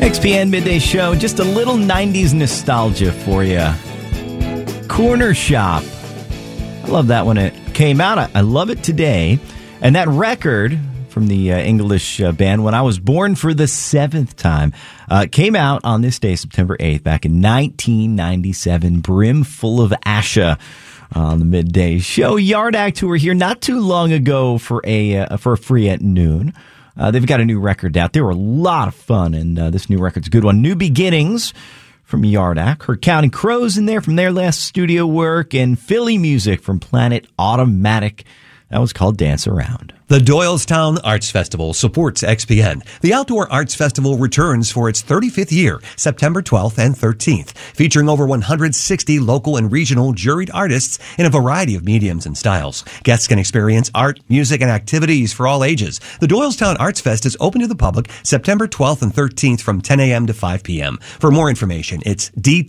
XPN Midday Show, just a little 90s nostalgia for you. Corner Shop. I love that when it came out. I love it today. And that record from the English band, When I Was Born for the Seventh Time, came out on this day, September 8th, back in 1997, brimful of Asha. On the Midday Show, Yard Act, who were here not too long ago for a free at noon. They've got a new record out. They were a lot of fun, and this new record's a good one. New Beginnings from Yard Act. Heard Counting Crows in there from their last studio work, and Philly music from Planet Automatic. That was called Dance Around. The Doylestown Arts Festival supports XPN. The Outdoor Arts Festival returns for its 35th year, September 12th and 13th, featuring over 160 local and regional juried artists in a variety of mediums and styles. Guests can experience art, music, and activities for all ages. The Doylestown Arts Fest is open to the public September 12th and 13th from 10 a.m. to 5 p.m. For more information, it's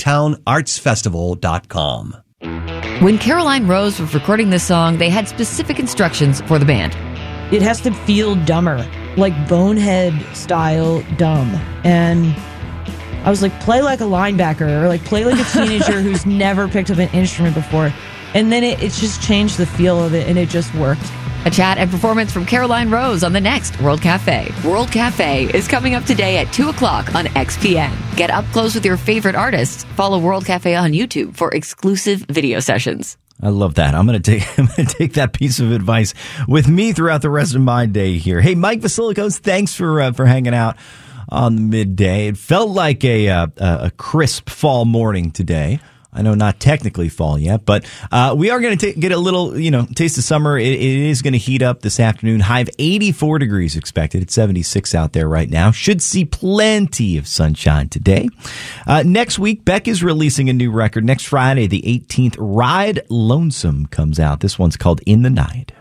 dtownartsfestival.com. When Caroline Rose was recording this song, they had specific instructions for the band. It has to feel dumber, like Bonehead style dumb. And I was like, play like a linebacker, or like play like a teenager who's never picked up an instrument before. And then it's just changed the feel of it, and it just worked. A chat and performance from Caroline Rose on the next World Cafe. World Cafe is coming up today at 2 o'clock on XPN. Get up close with your favorite artists. Follow World Cafe on YouTube for exclusive video sessions. I love that. I'm going to take that piece of advice with me throughout the rest of my day here. Hey, Mike Vasilikos, thanks for hanging out on the midday. It felt like a crisp fall morning today. I know not technically fall yet, but we are going to get a little, taste of summer. It is going to heat up this afternoon. High of 84 degrees expected. It's 76 out there right now. Should see plenty of sunshine today. Next week, Beck is releasing a new record. Next Friday, the 18th, Ride Lonesome comes out. This one's called In the Night.